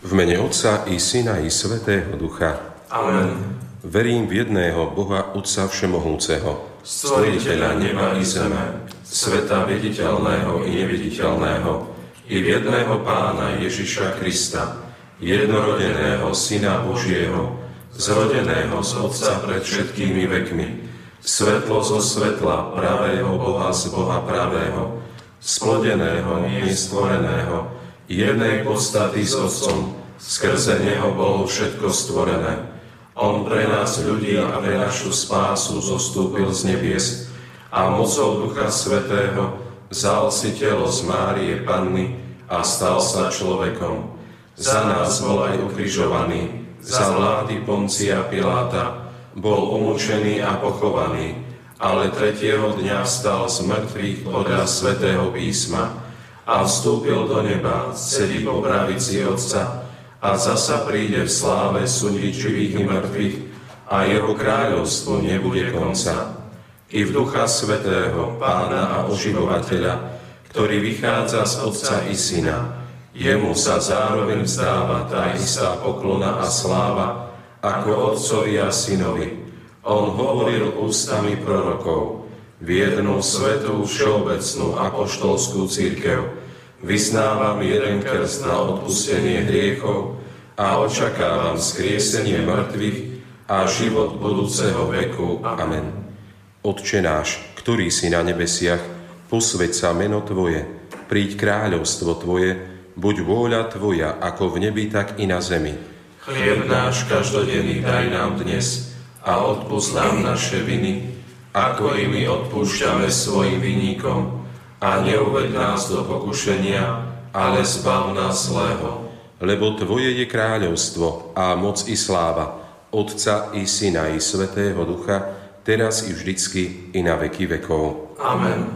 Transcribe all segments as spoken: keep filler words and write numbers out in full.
V mene Otca i Syna i Svätého Ducha. Amen. Verím v jedného Boha, Otca Všemohúceho, Stvoriteľa neba i zeme, sveta viditeľného i neviditeľného, i v jedného Pána Ježiša Krista, jednorodeného Syna Božieho, zrodeného z Otca pred všetkými vekmi, svetlo zo svetla pravého Boha z Boha pravého, splodeného, nestvoreného, jednej podstaty s Otcom, skrze Neho bolo všetko stvorené. On pre nás ľudí a pre našu spásu zostúpil z nebies a mocou Ducha Svätého vzal si telo z Márie Panny a stal sa človekom. Za nás bol aj ukrižovaný, za vlády Poncia Piláta, bol umúčený a pochovaný, ale tretieho dňa vstal z mŕtvych podľa Svätého písma a vstúpil do neba, sedí po pravici Otca a zasa príde v sláve súdiť živých i mŕtvych a jeho kráľovstvu nebude konca. I v Ducha Svätého, Pána a Oživovateľa, ktorý vychádza z Otca i Syna, jemu sa zároveň vzdáva tá istá poklona a sláva, ako Otcovi a Synovi. On hovoril ústami prorokov, v jednu svätú všeobecnú apoštolskú cirkev, vyznávam jeden krst na odpustenie hriechov a očakávam skriesenie mŕtvych a život budúceho veku. Amen. Otče náš, ktorý si na nebesiach, posväť sa meno Tvoje, príď kráľovstvo Tvoje, buď vôľa Tvoja, ako v nebi, tak i na zemi. Chlieb náš každodenný daj nám dnes a odpusť nám naše viny, ako i my odpúšťame svojim vinníkom. A neuveď nás do pokušenia, ale zbav nás zlého. Lebo Tvoje je kráľovstvo a moc i sláva, Otca i Syna i Svätého Ducha, teraz i vždycky i na veky vekov. Amen.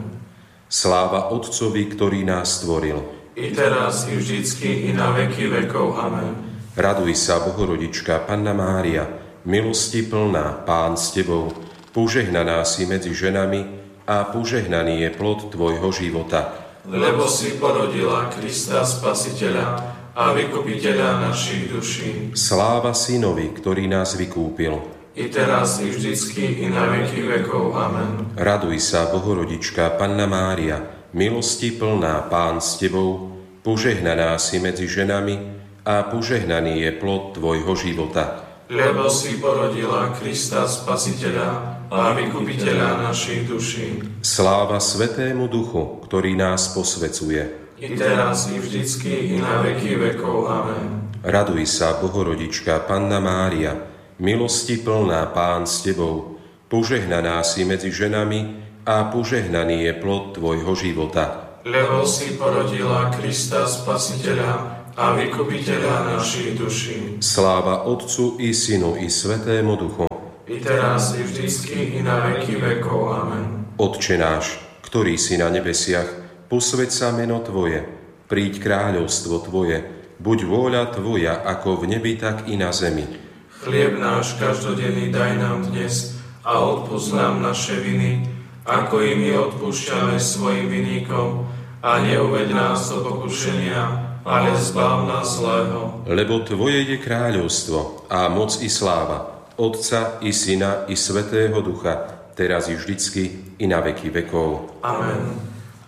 Sláva Otcovi, ktorý nás stvoril, i teraz i vždycky i na veky vekov. Amen. Raduj sa, Bohorodička, Panna Mária, milosti plná, Pán s Tebou, požehnaná si medzi ženami a požehnaný je plod Tvojho života. Lebo si porodila Krista Spasiteľa a Vykupiteľa našich duší. Sláva Synovi, ktorý nás vykúpil, i teraz i vždycky i na veky vekov. Amen. Raduj sa, Bohorodička, Panna Mária, milosti plná, Pán s Tebou, požehnaná si medzi ženami a požehnaný je plod Tvojho života. Lebo si porodila Krista Spasiteľa a Vykupiteľa našich duší. Sláva Svätému Duchu, ktorý nás posvecuje, i teraz i vždycky i na veky vekov. Amen. Raduj sa, Bohorodička, Panna Mária, milosti plná, Pán s Tebou, požehnaná si medzi ženami a požehnaný je plod Tvojho života. Lebo si porodila Krista Spasiteľa a Vykupiteľa našich duší. Sláva Otcu i Synu i Svätému Duchu, i teraz i vždycky i na veky vekov. Amen. Otče náš, ktorý si na nebesiach, posväť sa meno Tvoje, príď kráľovstvo Tvoje, buď vôľa Tvoja, ako v nebi, tak i na zemi. Chlieb náš každodenný daj nám dnes a odpusť nám naše viny, ako i my odpúšťame svojim vinníkom, a neuveď nás do pokušenia, ale zbav nás zlého. Lebo Tvoje je kráľovstvo a moc i sláva, Otca i Syna i Svätého Ducha, teraz i vždycky i na veky vekov. Amen.